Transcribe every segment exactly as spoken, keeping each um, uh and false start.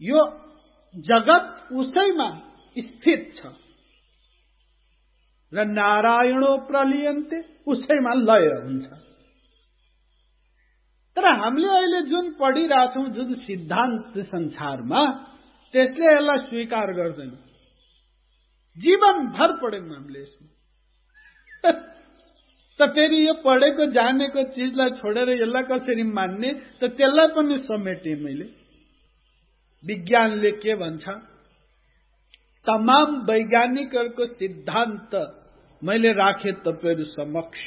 यो जगत उसैमा स्थित छ र नारायणो प्रलियन्ते उसैमा लय हुन्छ। तर हामीले अहिले जुन पढिरहेछौं, जुन सिद्धान्त संसारमा, त्यसले यसलाई स्वीकार गर्दैन। जीवनभर पढ्यौं हामीले यसमा। त फेरि यो पढेको जानेको चिजलाई छोडेर यसलाई कसरी मान्ने, त त्यसलाई पनि समेटे मैले। विज्ञानले के भन्छ, तमाम वैज्ञानिकहरूको सिद्धान्त मैले राखे तपाईहरु समक्ष।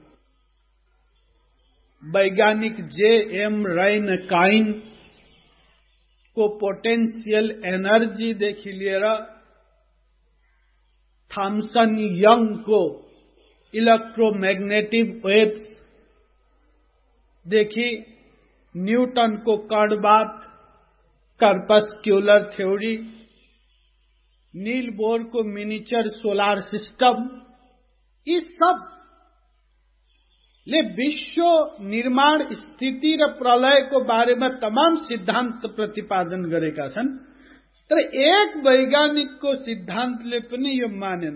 वैज्ञानिक जे एम राइन काइन को पोटेंशियल एनर्जी देखि लिएर थॉमसन यंग को इलेक्ट्रोमैग्नेटिक वेव्स देखि न्यूटन को कणवाद, कर्पस्क्यूलर थ्योरी, नील बोर को मिनिएचर सोलर सिस्टम, यी सब ले विश्व निर्माण, स्थिति र प्रलयको बारेमा तमाम सिद्धान्त प्रतिपादन गरेका छन्। तर एक वैज्ञानिकको सिद्धान्तले पनि यो मानेन।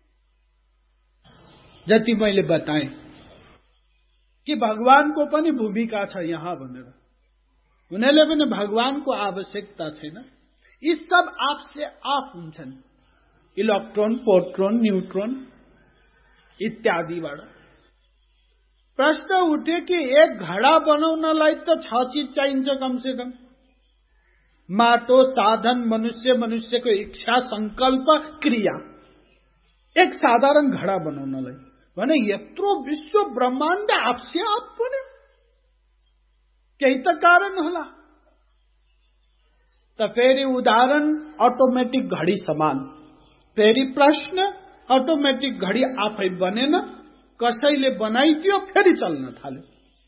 जति मैले बताएँ कि भगवानको पनि भूमिका छ यहाँ भनेर, उनीहरूले पनि भगवानको आवश्यकता छैन। यी सब आपसे आप हुन्छन्, इलेक्ट्रोन, प्रोटोन, न्यूट्रोन इत्यादिबाट। प्रश्न उठे कि एक घडा बनाउनलाई त छ चीज चाहिन्छ कम से कम, माटो, साधन, मनुष्य, मनुष्यको इच्छा, संकल्प, क्रिया। एक साधारण घडा बनाउनलाई भने यत्रो विश्व ब्रह्माण्ड आपसे आप बन्यो, केही त कारण होला। त फेरि उदाहरण अटोमेटिक घडी समान। फेरि प्रश्न, अटोमेटिक घडी आफै बनेन, कसैले बनाइदियो, फेरि चल्न थाल्यो।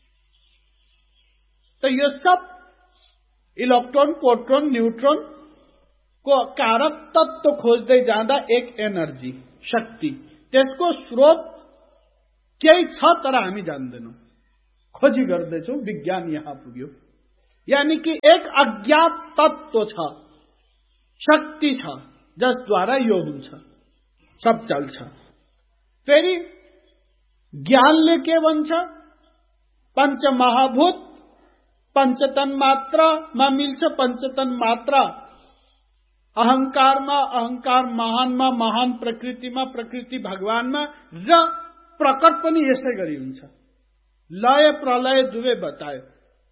त यो सब इलेक्ट्रोन, प्रोटोन, न्यूट्रोन को कारक तत्व खोज्दै जाँदा एक एनर्जी, शक्ति, त्यसको स्रोत केही छ तर हामी जान्दैनौं, खोजी गर्दैछौं। विज्ञान यहाँ पुग्यो। यानी कि एक अज्ञात तत्व छ, शक्ति छ, जसद्वारा यो हुन्छ, सब चल्छ। फेरि ज्ञानले के भन्छ, पंच महाभूत पंचतन मात्रामा मिल्छ। पंचतन मात्रा अहंकारमा, अहंकार महानमा, महान प्रकृतिमा, प्रकृति भगवानमा, र प्रकट पनि यसै गरी हुन्छ। लय प्रलय दुवै बतायो।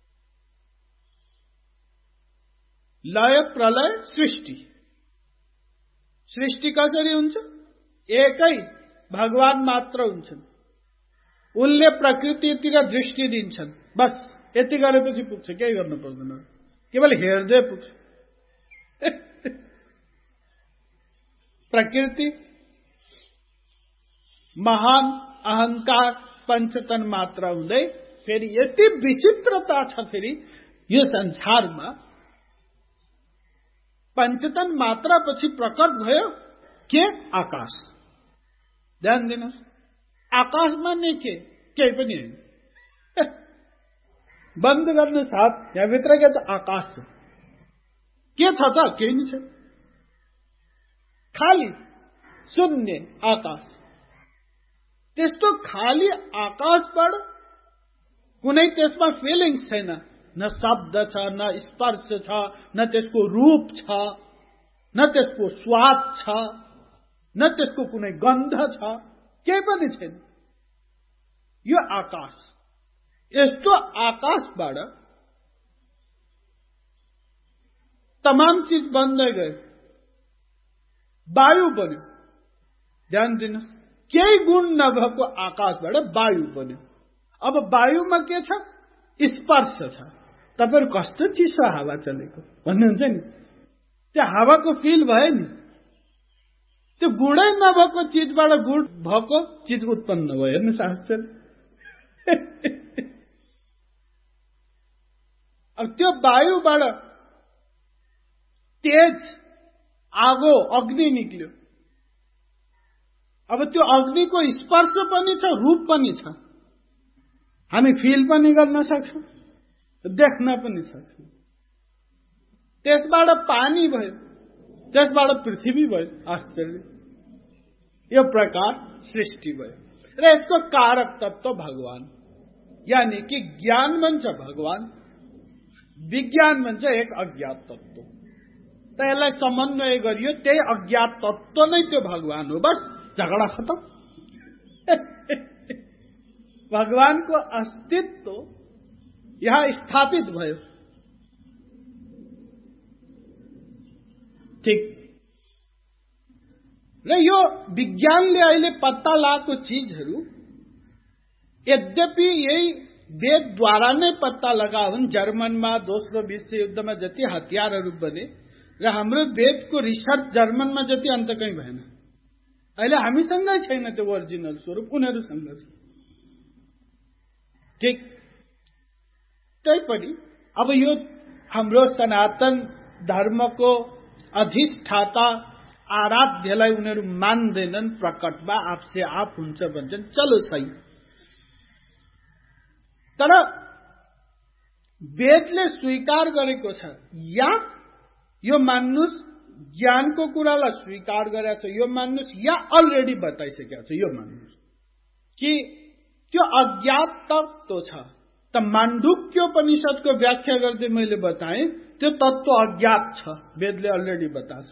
लय प्रलय सृष्टि, सृष्टि कसरी हुन्छ, एकै भगवान मात्र हुन्छन्। उनले प्रकृतितिर दृष्टि दिन्छन्, बस यति गरेपछि पुग्छ, केही गर्नु पर्दैन, केवल हेर्दै पुग्छ। प्रकृति, महान, अहंकार, पंचतन मात्रा हुँदै फेरि यति विचित्रता छ। फेरि यो संसारमा पंचतन मात्रा पछि प्रकट भयो के आकाश। ध्यान दिनुहोस्, आकाशमा नै के केही पनि होइन। बन्द गर्ने साथ यहाँ भित्र के छ, आकाश छ। के छ त, केही नै छ, खाली शून्य आकाश। त्यस्तो खाली आकाशबाट कुनै त्यसमा फिलिङ्स छैन, न शब्द छ, न स्पर्श छ, न त्यसको रूप छ, न त्यसको स्वाद छ, न त्यसको कुनै गन्ध छ, केही पनि छैन। यो आकाश। यस्तो आकाशबाट तमाम चीज बन्दै गयो, वायु बन्यो। ध्यान दिनुहोस्, केही गुण नभएको आकाशबाट वायु बन्यो। अब वायुमा के छ, स्पर्श छ। तपाईहरु कस्तो चिसो हावा चलेको भन्नुहुन्छ नि, त्यो हावाको फिल भयो नि, त्यो गुणै नभएको चिजबाट गुण भएको चिज उत्पन्न भयो। हेर्नुस् आश्चर्य। अब त्यो वायुबाट तेज आगो, अग्नि निक्ल्यो। अब त्यो अग्निको स्पर्श पनि छ, रूप पनि छ। हामी फिल पनि गर्न सक्छौं, देख्न पनि सक्छौं। त्यसबाट पानी भयो, त्यसबाट पृथ्वी भयो। आश्चर्य, यो प्रकार सृष्टि भयो र यसको कारक तत्व भगवान, यानी कि ज्ञान भन्छ भगवान, विज्ञान भन्छ एक अज्ञात तत्व। त यसलाई समन्वय गरियो, त्यही अज्ञात तत्व नै त्यो भगवान हो। बस झगडा खतम। भगवानको अस्तित्व यहाँ स्थापित भयो। ठीक। र यो विज्ञानले अहिले पत्ता लगाएको चीजहरू यद्यपि यही वेदद्वारा नै पत्ता लगाए हुन्। जर्मनमा दोस्रो विश्व युद्धमा जति हतियारहरू बने र हाम्रो वेदको रिसर्च जर्मनमा जति अन्त कहीँ भएन। अहिले हामीसँगै छैन त्यो ओरिजिनल स्वरूप, उनीहरूसँग छ। ठीक। तैपनि अब यो हाम्रो सनातन धर्मको अधिष्ठाता आराध्यलाई उनीहरू मान्दैनन्, प्रकटमा आपसे आप हुन्छ भन्छन्। चलो सही। तर वेदले स्वीकार गरेको छ, या यो मान्नुस् ज्ञानको कुरालाई स्वीकार गरेको छ, यो मान्नुस्, या अलरेडी बताइसकेको छ, यो मान्नुस् कि त्यो अज्ञात तत्व छ। त माण्डुक्योपनिषदको व्याख्या गर्दै मैले बताएँ त्यो तत्व अज्ञात छ, वेदले अलरेडी बताछ।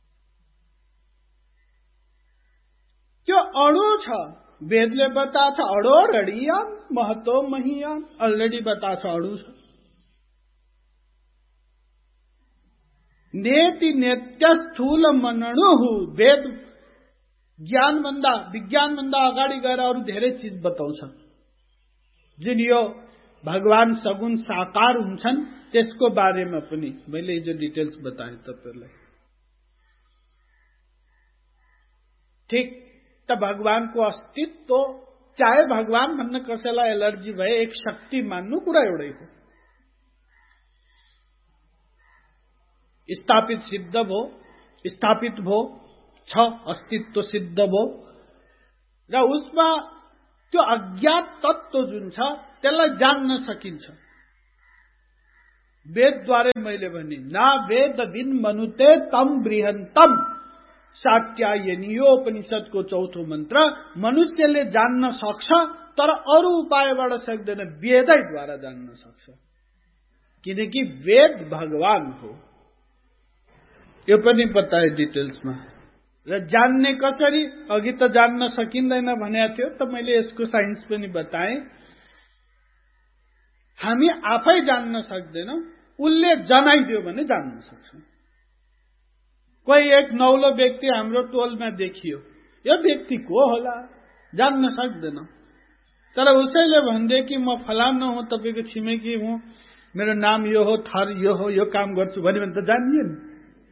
त्यो अणु छ, वेदले बताछ। अणो रडियान महतो महियान, अलरेडी बताछ अणु छ। नेति नेत्य स्थूल मनणु, वेद ज्ञान भन्दा विज्ञान भन्दा अगाडि गएर अरू धेरै चीज बताउँछ, जुन यो भगवान सगुण साकार हुन्छन् त्यसको बारेमा पनि मैले हिजो डिटेल्स बताएँ तपाईहरुलाई। ठीक। त भगवानको अस्तित्व, चाहे भगवान भन्न कसैलाई एलर्जी भए, एक शक्ति मान्नु कुरा एउटै हो। स्थापित सिद्ध भो, स्थापित भो, छ अस्तित्व सिद्ध भो र उसमा त्यो अज्ञात तत्व जुन छ त्यसलाई जान्न सकिन्छ। वेदद्वारा मैले भने ना वेद विन मनुते तम बृहन्तम, शाक्यायनीयोपनिषदको चौथो मन्त्र। मनुष्यले जान्न सक्छ तर अरू उपायबाट सक्दैन, वेदैद्वारा जान्न सक्छ, किनकि वेद भगवान हो। यो पनि बताए डिटेल्समा। र जान्ने कसरी, अघि त जान्न सकिँदैन भनेको थियो, त मैले यसको साइन्स पनि बताएँ। हामी आफै जान्न सक्दैनौं, उसले जनाइदियो भने जान्न सक्छौं। कोही एक नौलो व्यक्ति हाम्रो टोलमा देखियो, यो व्यक्ति को होला जान्न सक्दैनौं, तर उसैले भन्दे कि म फलाना हो, तपाईको छिमेकी हुँ, मेरो नाम यो हो, थर यो हो, यो काम गर्छु भन्यो भने त जानियो नि।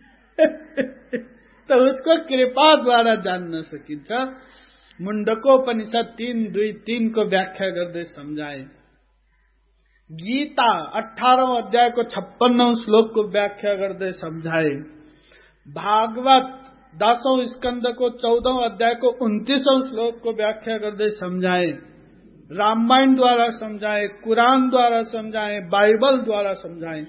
तो उसको कृपाद्वारा जान्न सकिन्छ। मुण्डकोपनिषद तीन दुई तीन को व्याख्या गर्दै सम्झाए। गीता अठारौं अध्यायको छप्पन्नौं श्लोकको व्याख्या गर्दै सम्झाए। भागवत दसौं स्कन्धको चौधौं अध्यायको उन्तीसौं श्लोकको व्याख्या गर्दै सम्झाए। रामायणद्वारा सम्झाए, कुरानद्वारा सम्झाए, बाइबलद्वारा सम्झाए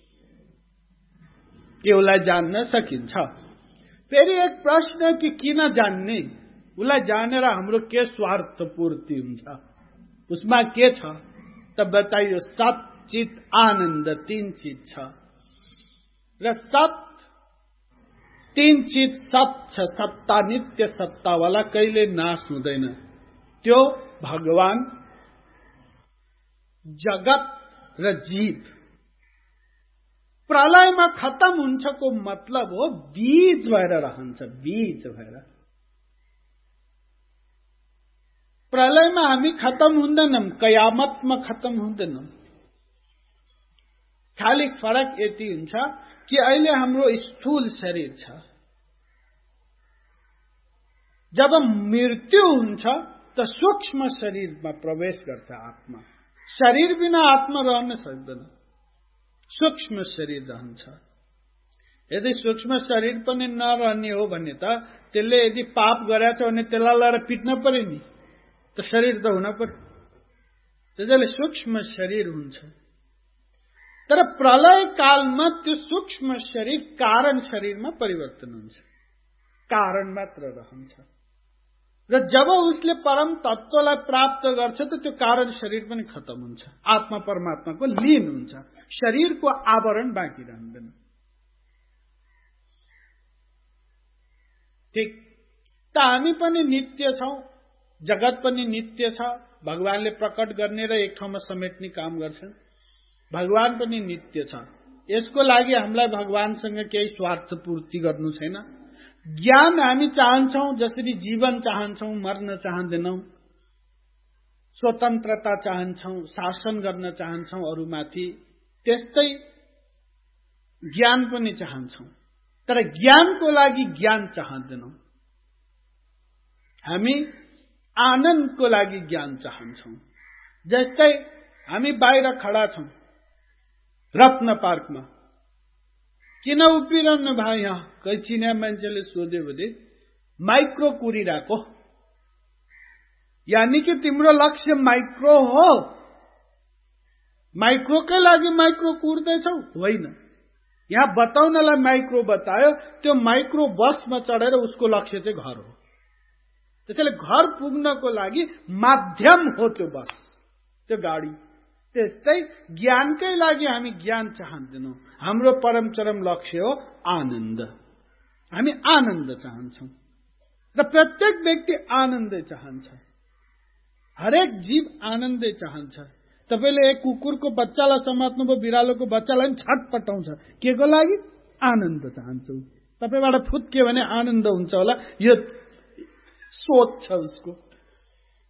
कि उसलाई जान्न सकिन्छ। फेरि एक प्रश्न कि किन जान्ने, उसलाई जानेर हाम्रो के स्वार्थ पूर्ति हुन्छ, उसमा के छ त बताइयो। सत चित आनन्द तीन चीज छ र सत तीन चीज सत छ। सत्ता नित्य सत्ता वाला, कहिले नाश हुँदैन। त्यो भगवान, जगत र जीव। प्रलयमा खत्म हुन्छको मतलब हो बीज भएर रहन्छ, बीज भएर। प्रलयमा हामी खत्म हुँदैनौं, कयामतमा खत्म हुँदैनौं। खाली फरक यति हुन्छ कि अहिले हाम्रो स्थूल शरीर छ, जब मृत्यु हुन्छ त सूक्ष्म शरीरमा प्रवेश गर्छ आत्मा। शरीर बिना आत्मा रहन सक्दैन, सूक्ष्म शरीर रहन्छ। यदि सूक्ष्म शरीर पनि नरहने हो भने त त्यसले यदि पाप गरेछ भने त्यसलाई लगाएर पिट्न पर्यो नि, त शरीर त हुन पर्यो। त्यसैले सूक्ष्म शरीर हुन्छ। तर प्रलय कालमा त्यो सूक्ष्म शरीर कारण शरीरमा परिवर्तन हुन्छ, कारण मात्र रहन्छ। र जब उसले परम तत्वलाई प्राप्त गर्छ त त्यो कारण शरीर पनि खत्म हुन्छ, आत्मा परमात्माको लीन हुन्छ, शरीरको आवरण बाँकी रहँदैन। ठीक, त हामी पनि नित्य छौं, जगत पनि नित्य छ। भगवानले प्रकट गर्ने र एक ठाउँमा समेट्ने काम गर्छन्। भगवान पनि नित्य छ। यसको लागि हामीलाई भगवानसँग केही स्वार्थ पूर्ति गर्नु छैन। ज्ञान हामी चाहन्छौं, जसरी जीवन चाहन्छौं, मर्न चाहँदैनौं, स्वतन्त्रता चाहन्छौं, शासन गर्न चाहन्छौं अरूमाथि, त्यस्तै ज्ञान पनि चाहन्छौं। तर ज्ञानको लागि ज्ञान चाहँदैनौं, हामी आनन्दको लागि ज्ञान चाहन्छौं। जस्तै हामी बाहिर खडा छौं रत्न पार्कमा, किन उभिरहनु भयो यहाँ? कोही चिने मान्छेले सोध्यो भने माइक्रो कुरिरहेको, यानी कि तिम्रो लक्ष्य माइक्रो हो, माइक्रोकै लागि माइक्रो कुर्दैछौ? होइन, यहाँ बताउनलाई माइक्रो बतायो, त्यो माइक्रो बसमा चढेर उसको लक्ष्य चाहिँ घर हो। त्यसैले घर पुग्नको लागि माध्यम हो त्यो बस, त्यो गाडी। त्यस्तै ज्ञानकै लागि हामी ज्ञान चाहँदैनौं, हाम्रो परम चरम लक्ष्य हो आनन्द। हामी आनन्द चाहन्छौं र प्रत्येक व्यक्ति आनन्दै चाहन्छ, हरेक जीव आनन्दै चाहन्छ। तपाईले एक कुकुरको बच्चालाई समात्नुभयो, बिरालोको बच्चालाई छटपटाउँछ, के को लागि? आनन्द चाहन्छौ। तपाईबाट फुत्क्यो भने आनन्द हुन्छ होला, यो सोच छ उसको।